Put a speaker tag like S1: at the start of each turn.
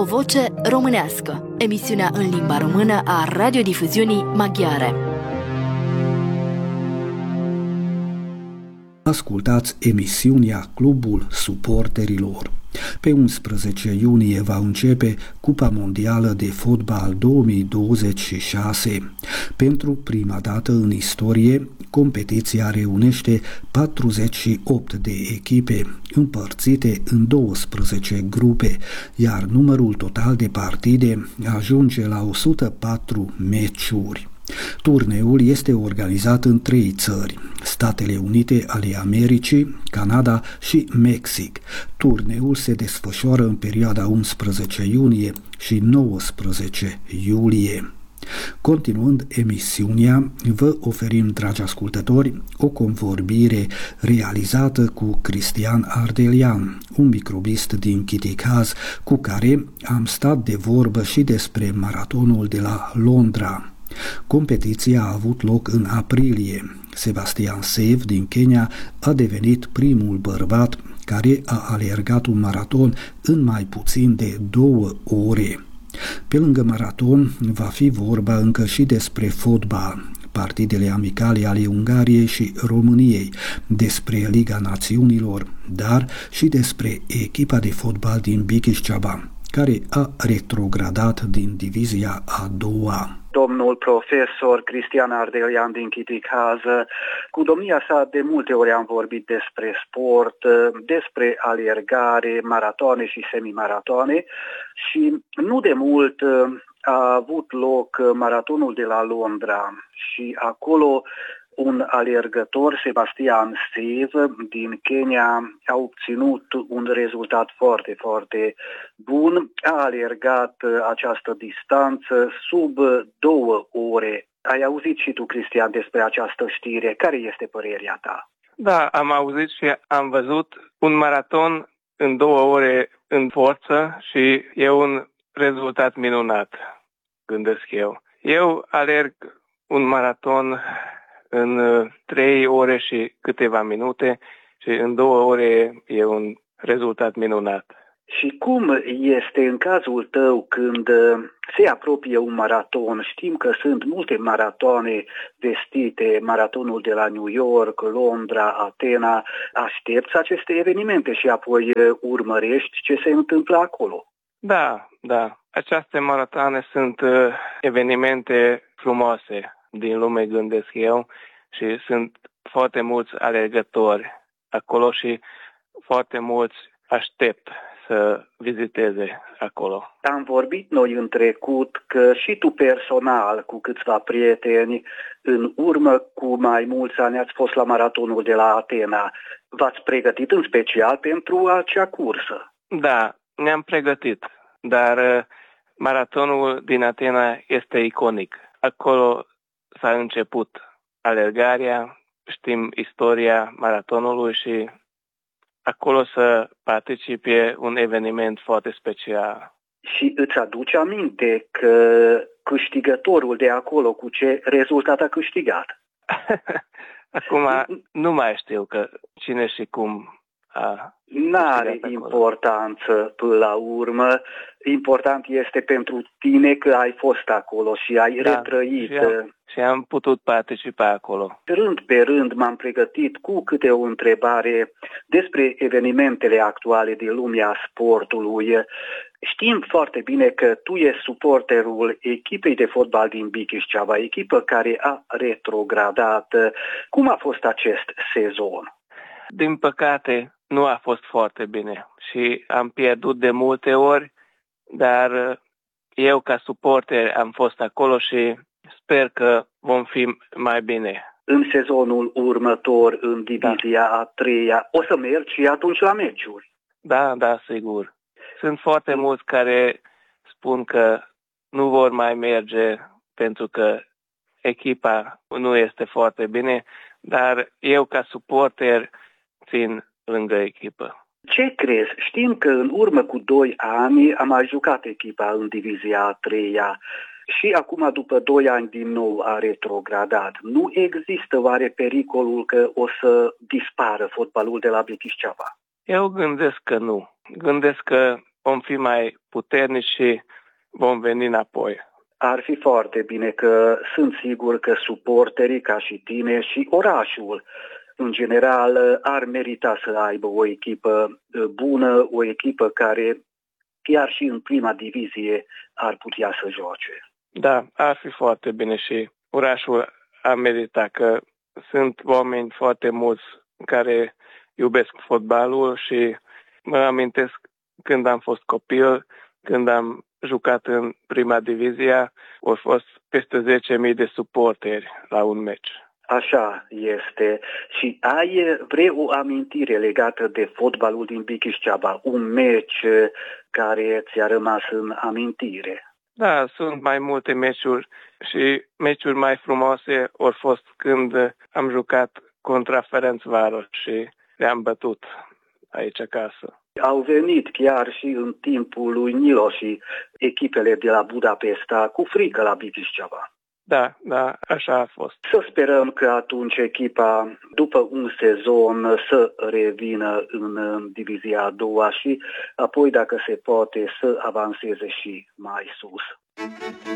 S1: O voce românească, emisiunea în limba română a radiodifuziunii maghiare.
S2: Ascultați emisiunea Clubul Suporterilor. Pe 11 iunie va începe Cupa Mondială de Fotbal 2026. Pentru prima dată în istorie, competiția reunește 48 de echipe, împărțite în 12 grupe, iar numărul total de partide ajunge la 104 meciuri. Turneul este organizat în 3 țări, Statele Unite ale Americii, Canada și Mexic. Turneul se desfășoară în perioada 11 iunie și 19 iulie. Continuând emisiunea, vă oferim, dragi ascultători, o convorbire realizată cu Cristian Ardelian, un microbist din Chiticaz, cu care am stat de vorbă și despre maratonul de la Londra. Competiția a avut loc în aprilie. Sebastian Sev din Kenya a devenit primul bărbat care a alergat un maraton în mai puțin de 2 ore. Pe lângă maraton va fi vorba încă și despre fotbal, partidele amicale ale Ungariei și României, despre Liga Națiunilor, dar și despre echipa de fotbal din Bikișceaba, care a retrogradat din divizia a doua.
S3: Domnul profesor Cristian Ardelian din Chiticaz, cu domnia sa de multe ori am vorbit despre sport, despre alergare, maratoane și semimaratoane și nu de mult a avut loc maratonul de la Londra și acolo un alergător, Sebastian Sev, din Kenya, a obținut un rezultat foarte, foarte bun. A alergat această distanță sub 2 ore. Ai auzit și tu, Cristian, despre această știre. Care este părerea ta?
S4: Da, am auzit și am văzut un maraton în 2 ore în forță și e un rezultat minunat, gândesc eu. Eu alerg un maraton în 3 ore și câteva minute și în 2 ore e un rezultat minunat.
S3: Și cum este în cazul tău când se apropie un maraton? Știm că sunt multe maratoane vestite, maratonul de la New York, Londra, Atena. Aștepți aceste evenimente și apoi urmărești ce se întâmplă acolo?
S4: Da. Aceste maratoane sunt evenimente frumoase din lume, gândesc eu, și sunt foarte mulți alergători acolo și foarte mulți aștept să viziteze acolo.
S3: Am vorbit noi în trecut că și tu personal, cu câțiva prieteni, în urmă cu mai mulți ani ați fost la maratonul de la Atena. V-ați pregătit în special pentru acea cursă?
S4: Da, ne-am pregătit, dar maratonul din Atena este iconic. Acolo s-a început alergarea, știm istoria maratonului și acolo să participe un eveniment foarte special.
S3: Și îți aduce aminte că câștigătorul de acolo cu ce rezultat a câștigat?
S4: Acum nu mai știu că cine și cum a...
S3: N-are importanță până la urmă. Important este pentru tine că ai fost acolo și ai retrăit.
S4: Și am putut participa acolo.
S3: Rând pe rând m-am pregătit cu câte o întrebare despre evenimentele actuale din lumea sportului. Știm foarte bine că tu ești suporterul echipei de fotbal din Bikișceaba, echipă care a retrogradat. Cum a fost acest sezon?
S4: Din păcate, nu a fost foarte bine și am pierdut de multe ori, dar eu ca suporter am fost acolo și sper că vom fi mai bine.
S3: În sezonul următor, în divizia a 3-a, o să mergi și atunci la meciuri?
S4: Da, sigur. Sunt foarte mulți care spun că nu vor mai merge pentru că echipa nu este foarte bine, dar eu ca suporter țin lângă echipă.
S3: Ce crezi? Știm că în urmă cu 2 ani am mai jucat echipa în divizia a 3-a și acum după 2 ani din nou a retrogradat. Nu există oare pericolul că o să dispară fotbalul de la Bikișceaba?
S4: Eu gândesc că nu. Gândesc că vom fi mai puternici și vom veni înapoi.
S3: Ar fi foarte bine, că sunt sigur că suporterii ca și tine și orașul în general ar merita să aibă o echipă bună, o echipă care chiar și în prima divizie ar putea să joace.
S4: Da, ar fi foarte bine și orașul ar merita, că sunt oameni foarte mulți care iubesc fotbalul și mă amintesc când am fost copil, când am jucat în prima divizie, au fost peste 10.000 de suporteri la un meci.
S3: Așa este. Și vrei o amintire legată de fotbalul din Bikișceaba, un meci care ți-a rămas în amintire?
S4: Da, sunt mai multe meciuri și meciuri mai frumoase au fost când am jucat contra Ferencvaros și le-am bătut aici acasă.
S3: Au venit chiar și în timpul lui Nilo și echipele de la Budapesta cu frică la Bikișceaba.
S4: Da, așa a fost.
S3: Să sperăm că atunci echipa, după un sezon, să revină în divizia a doua și apoi, dacă se poate, să avanseze și mai sus.